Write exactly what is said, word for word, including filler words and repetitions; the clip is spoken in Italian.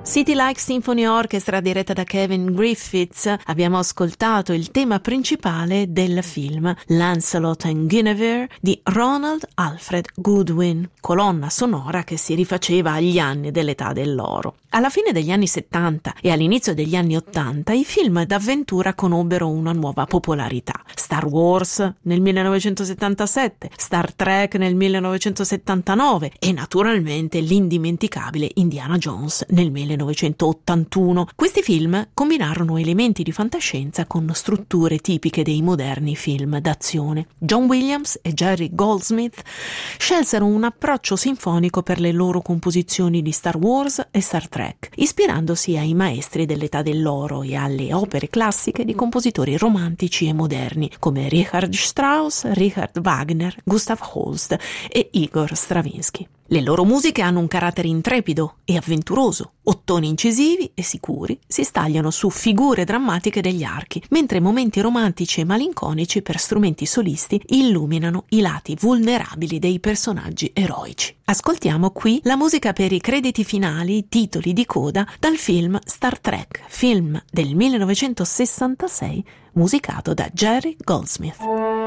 City Like Symphony Orchestra, diretta da Kevin Griffiths, abbiamo ascoltato il tema principale del film Lancelot and Guinevere di Ronald Alfred Goodwin, colonna sonora che si rifaceva agli anni dell'età dell'oro. Alla fine degli anni settanta e all'inizio degli anni ottanta i film d'avventura conobbero una nuova popolarità. Star Wars nel millenovecentosettantasette, Star Trek nel millenovecentosettantanove e naturalmente l'indimenticabile Indiana Jones nel millenovecentottantuno. Questi film combinarono elementi di fantascienza con strutture tipiche dei moderni film d'azione. John Williams e Jerry Goldsmith scelsero un approccio sinfonico per le loro composizioni di Star Wars e Star Trek, ispirandosi ai maestri dell'età dell'oro e alle opere classiche di compositori romantici e moderni come Richard Strauss, Richard Wagner, Gustav Holst e Igor Stravinsky. Le loro musiche hanno un carattere intrepido e avventuroso, ottoni incisivi e sicuri si stagliano su figure drammatiche degli archi, mentre momenti romantici e malinconici per strumenti solisti illuminano i lati vulnerabili dei personaggi eroici. Ascoltiamo qui la musica per i crediti finali, titoli di coda dal film Star Trek, film del millenovecentosessantasei musicato da Jerry Goldsmith.